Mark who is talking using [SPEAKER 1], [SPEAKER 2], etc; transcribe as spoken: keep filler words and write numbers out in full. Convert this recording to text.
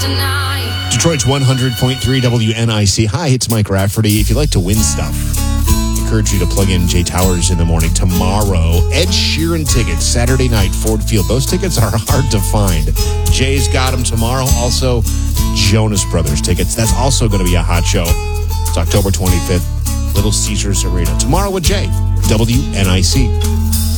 [SPEAKER 1] tonight.
[SPEAKER 2] Detroit's one hundred point three W N I C. Hi, it's Mike Rafferty. If you like to win stuff, I encourage you to plug in Jay Towers in the morning. Tomorrow, Ed Sheeran tickets, Saturday night, Ford Field. Those tickets are hard to find. Jay's got them tomorrow. Also, Jonas Brothers tickets. That's also going to be a hot show. It's October twenty-fifth, Little Caesars Arena. Tomorrow with Jay, W N I C.